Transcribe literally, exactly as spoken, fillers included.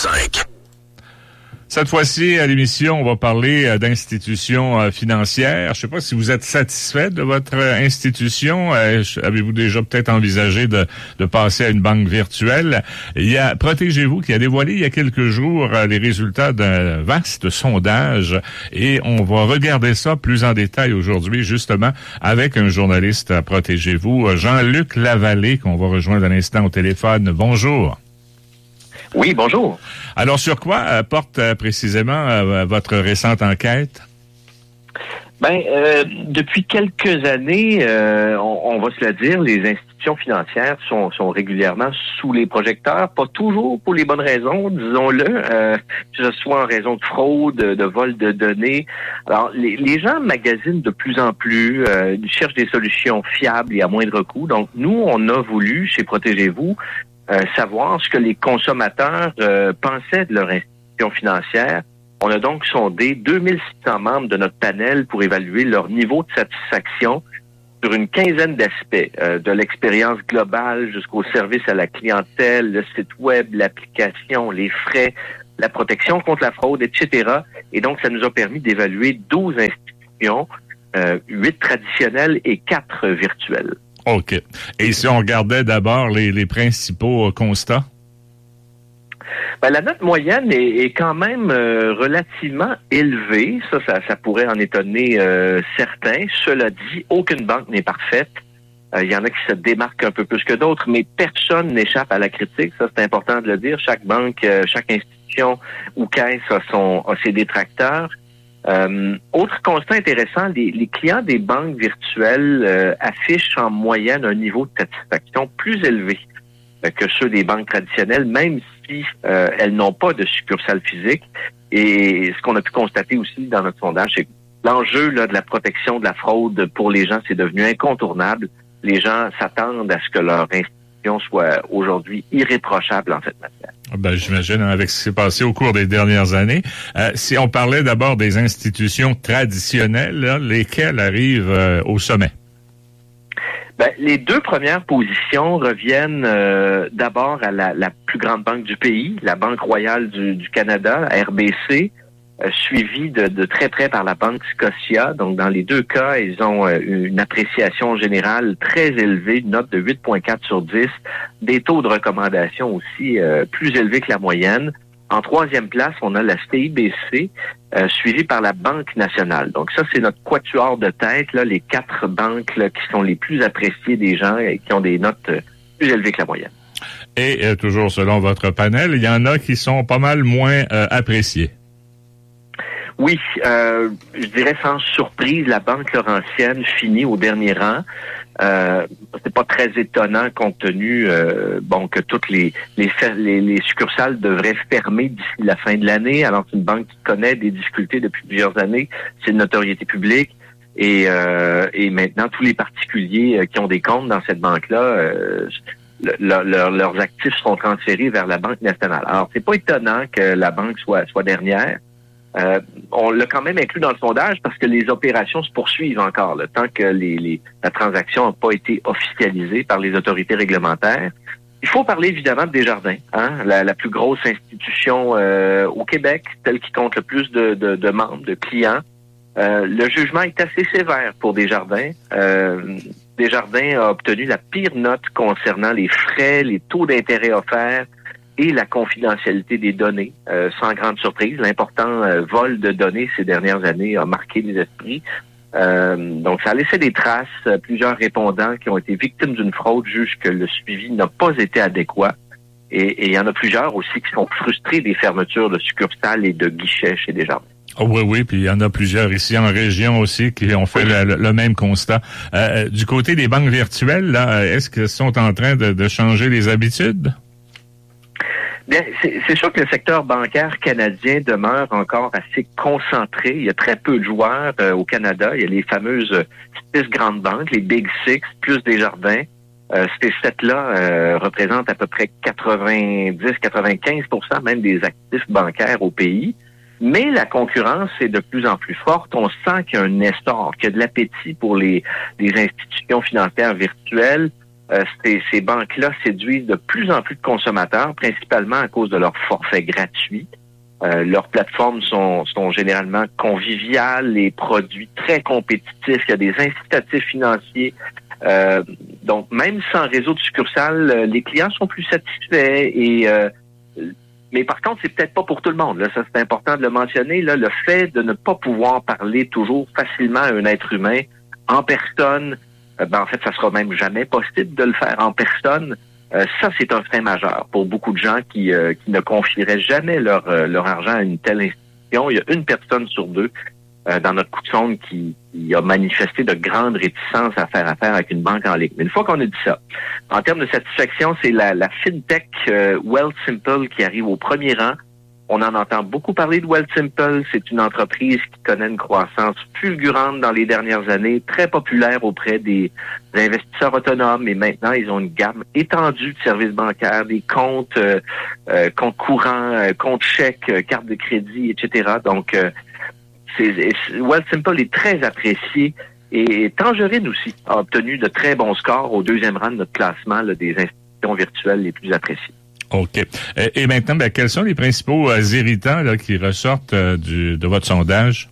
cinq. Cette fois-ci, à l'émission, on va parler d'institutions financières. Je ne sais pas si vous êtes satisfait de votre institution. Avez-vous déjà peut-être envisagé de, de passer à une banque virtuelle? Il y a Protégez-vous qui a dévoilé il y a quelques jours les résultats d'un vaste sondage et on va regarder ça plus en détail aujourd'hui, justement, avec un journaliste à Protégez-vous, Jean-Luc Lavallée, qu'on va rejoindre à l'instant au téléphone. Bonjour. Oui, bonjour. Alors, sur quoi euh, porte euh, précisément euh, votre récente enquête? Ben, euh, depuis quelques années, euh, on, on va se le dire, les institutions financières sont, sont régulièrement sous les projecteurs, pas toujours pour les bonnes raisons, disons-le, euh, que ce soit en raison de fraude, de vol de données. Alors, les, les gens magasinent de plus en plus, euh, ils cherchent des solutions fiables et à moindre coût. Donc, nous, on a voulu, chez Protégez-vous, Euh, savoir ce que les consommateurs euh, pensaient de leur institution financière. On a donc sondé deux mille six cents membres de notre panel pour évaluer leur niveau de satisfaction sur une quinzaine d'aspects, euh, de l'expérience globale jusqu'au service à la clientèle, le site web, l'application, les frais, la protection contre la fraude, et cetera. Et donc, ça nous a permis d'évaluer douze institutions, euh, huit traditionnelles et quatre virtuelles. OK. Et si on regardait d'abord les, les principaux euh, constats? Ben, la note moyenne est, est quand même euh, relativement élevée. Ça, ça, ça pourrait en étonner euh, certains. Cela dit, aucune banque n'est parfaite. Il euh, y en a qui se démarquent un peu plus que d'autres, mais personne n'échappe à la critique. Ça, c'est important de le dire. Chaque banque, euh, chaque institution ou caisse a, son, a ses détracteurs. Euh, autre constat intéressant, les, les clients des banques virtuelles euh, affichent en moyenne un niveau de satisfaction plus élevé euh, que ceux des banques traditionnelles, même si euh, elles n'ont pas de succursale physique. Et ce qu'on a pu constater aussi dans notre sondage, c'est que l'enjeu là, de la protection de la fraude pour les gens, c'est devenu incontournable. Les gens s'attendent à ce que leur institution soit aujourd'hui irréprochable en cette matière. Ben, j'imagine, avec ce qui s'est passé au cours des dernières années. Euh, si on parlait d'abord des institutions traditionnelles, là, lesquelles arrivent euh, au sommet? Ben, les deux premières positions reviennent euh, d'abord à la, la plus grande banque du pays, la Banque royale du, du Canada, R B C, euh, suivie de, de très près par la Banque Scotia. Donc, dans les deux cas, ils ont euh, une appréciation générale très élevée, une note de huit virgule quatre sur dix, des taux de recommandation aussi euh, plus élevés que la moyenne. En troisième place, on a la C I B C, euh, suivie par la Banque nationale. Donc ça, c'est notre quatuor de tête, là, les quatre banques là, qui sont les plus appréciées des gens et qui ont des notes euh, plus élevées que la moyenne. Et euh, toujours selon votre panel, il y en a qui sont pas mal moins euh, appréciées. Oui, euh, je dirais sans surprise, la Banque Laurentienne finit au dernier rang. Euh, c'est pas très étonnant compte tenu euh, bon que toutes les les, les les succursales devraient fermer d'ici la fin de l'année. Alors c'est une banque qui connaît des difficultés depuis plusieurs années, c'est de notoriété publique et euh, et maintenant tous les particuliers qui ont des comptes dans cette banque-là, euh, le, le, leur, leurs actifs seront transférés vers la Banque nationale. Alors c'est pas étonnant que la banque soit soit dernière. Euh, on l'a quand même inclus dans le sondage parce que les opérations se poursuivent encore, là, tant que les, les, la transaction n'a pas été officialisée par les autorités réglementaires. Il faut parler évidemment de Desjardins, hein, la, la plus grosse institution euh, au Québec, celle qui compte le plus de, de, de membres, de clients. Euh, le jugement est assez sévère pour Desjardins. Euh, Desjardins a obtenu la pire note concernant les frais, les taux d'intérêt offerts et la confidentialité des données. Euh, sans grande surprise, l'important euh, vol de données ces dernières années a marqué les esprits. Euh, donc, ça a laissé des traces. Plusieurs répondants qui ont été victimes d'une fraude jugent que le suivi n'a pas été adéquat. Et il y en a plusieurs aussi qui sont frustrés des fermetures de succursales et de guichets chez Desjardins. Oh oui, oui, puis il y en a plusieurs ici en région aussi qui ont fait oui. le, le même constat. Euh, du côté des banques virtuelles, là, est-ce qu'elles sont en train de, de changer les habitudes? Bien, c'est, c'est sûr que le secteur bancaire canadien demeure encore assez concentré. Il y a très peu de joueurs euh, au Canada. Il y a les fameuses six grandes banques, les Big Six, plus Desjardins. Euh, ces sept-là euh, représentent à peu près quatre-vingt-dix à quatre-vingt-quinze pour cent même des actifs bancaires au pays. Mais la concurrence est de plus en plus forte. On sent qu'il y a un essor, qu'il y a de l'appétit pour les, les institutions financières virtuelles. euh, ces, ces banques-là séduisent de plus en plus de consommateurs, principalement à cause de leur forfait gratuit. Euh, leurs plateformes sont, sont généralement conviviales, les produits très compétitifs, il y a des incitatifs financiers. Euh, donc, même sans réseau de succursales, les clients sont plus satisfaits. Et euh, mais par contre, c'est peut-être pas pour tout le monde. Là, ça c'est important de le mentionner. Là, le fait de ne pas pouvoir parler toujours facilement à un être humain en personne, euh, ben en fait, ça sera même jamais possible de le faire en personne. Euh, ça, c'est un frein majeur pour beaucoup de gens qui, euh, qui ne confieraient jamais leur, euh, leur argent à une telle institution. Il y a une personne sur deux euh, dans notre coup de sonde qui, qui a manifesté de grandes réticences à faire affaire avec une banque en ligne. Mais une fois qu'on a dit ça, en termes de satisfaction, c'est la, la FinTech euh, Wealthsimple qui arrive au premier rang. On en entend beaucoup parler de Wealthsimple. C'est une entreprise qui connaît une croissance fulgurante dans les dernières années, très populaire auprès des investisseurs autonomes. Et maintenant, ils ont une gamme étendue de services bancaires, des comptes, euh, euh, comptes courants, euh, comptes chèques, euh, cartes de crédit, et cetera. Donc, euh, c'est, Wealthsimple est très apprécié. Et Tangerine aussi a obtenu de très bons scores au deuxième rang de notre classement là, des institutions virtuelles les plus appréciées. OK. Et, et maintenant, ben, quels sont les principaux euh, irritants là, qui ressortent euh, du, de votre sondage?